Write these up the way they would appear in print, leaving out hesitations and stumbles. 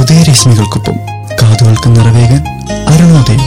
ഉദയരശ്മികൾക്കൊപ്പം കാതുകൾക്ക് നിറവേകാൻ അരുണോദയം.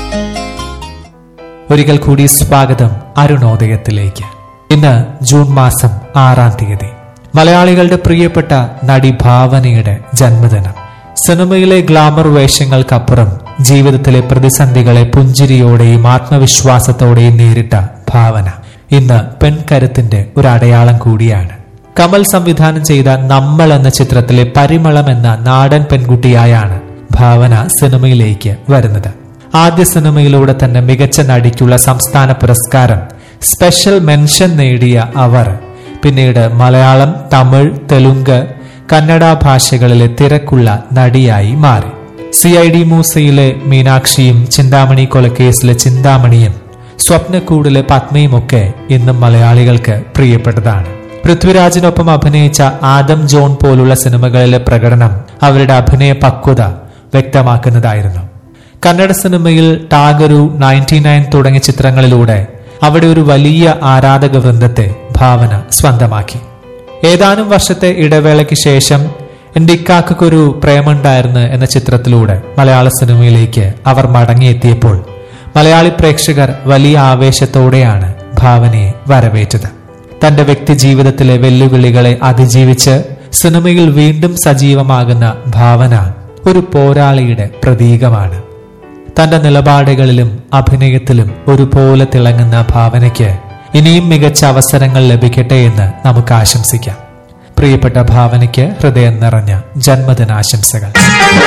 ഒരിക്കൽ കൂടി സ്വാഗതം അരുണോദയത്തിലേക്ക്. ഇന്ന് ജൂൺ മാസം 6-ാം തീയതി, മലയാളികളുടെ പ്രിയപ്പെട്ട നടി ഭാവനയുടെ ജന്മദിനം. സിനിമയിലെ ഗ്ലാമർ വേഷങ്ങൾക്കപ്പുറം ജീവിതത്തിലെ പ്രതിസന്ധികളെ പുഞ്ചിരിയോടെയും ആത്മവിശ്വാസത്തോടെയും നേരിട്ട ഭാവന ഇന്ന് പെൺകരുത്തിന്റെ ഒരു അടയാളം കൂടിയാണ്. കമൽ സംവിധാനം ചെയ്ത നമ്മൾ എന്ന ചിത്രത്തിലെ പരിമളം എന്ന നാടൻ പെൺകുട്ടിയായാണ് ഭാവന സിനിമയിലേക്ക് വരുന്നത്. ആദ്യ സിനിമയിലൂടെ തന്നെ മികച്ച നടിക്കുള്ള സംസ്ഥാന പുരസ്കാരം സ്പെഷ്യൽ മെൻഷൻ നേടിയ അവർ പിന്നീട് മലയാളം, തമിഴ്, തെലുങ്ക്, കന്നഡ ഭാഷകളിലെ തിരക്കുള്ള നടിയായി മാറി. CID മൂസയിലെ മീനാക്ഷിയും, ചിന്താമണി കൊലക്കേസിലെ ചിന്താമണിയും, സ്വപ്നക്കൂടിലെ പത്മയുമൊക്കെ ഇന്നും മലയാളികൾക്ക് പ്രിയപ്പെട്ടതാണ്. പൃഥ്വിരാജിനൊപ്പം അഭിനയിച്ച ആദം ജോൺ പോലുള്ള സിനിമകളിലെ പ്രകടനം അവരുടെ അഭിനയ പക്വത വ്യക്തമാക്കുന്നതായിരുന്നു. കന്നഡ സിനിമയിൽ ടാഗരു, 99 തുടങ്ങിയ ചിത്രങ്ങളിലൂടെ അവിടെ ഒരു വലിയ ആരാധക വൃന്ദത്തെ ഭാവന സ്വന്തമാക്കി. ഏതാനും വർഷത്തെ ഇടവേളയ്ക്ക് ശേഷം എന്റെ ഇക്കാക്കൊരു പ്രേമുണ്ടായിരുന്നു എന്ന ചിത്രത്തിലൂടെ മലയാള സിനിമയിലേക്ക് അവർ മടങ്ങിയെത്തിയപ്പോൾ മലയാളി പ്രേക്ഷകർ വലിയ ആവേശത്തോടെയാണ് ഭാവനയെ വരവേറ്റത്. തന്റെ വ്യക്തി ജീവിതത്തിലെ വെല്ലുവിളികളെ അതിജീവിച്ച് സിനിമയിൽ വീണ്ടും സജീവമാകുന്ന ഭാവന ഒരു പോരാളിയുടെ പ്രതീകമാണ്. തന്റെ നിലപാടുകളിലും അഭിനയത്തിലും ഒരുപോലെ തിളങ്ങുന്ന ഭാവനയ്ക്ക് ഇനിയും മികച്ച അവസരങ്ങൾ ലഭിക്കട്ടെ എന്ന് നമുക്ക് ആശംസിക്കാം. പ്രിയപ്പെട്ട ഭാവനയ്ക്ക് ഹൃദയം നിറഞ്ഞ ജന്മദിനാശംസകൾ.